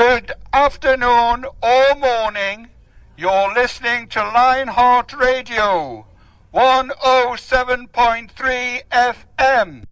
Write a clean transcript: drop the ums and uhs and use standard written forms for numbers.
Good afternoon or morning. You're listening to Lionheart Radio, 107.3 FM.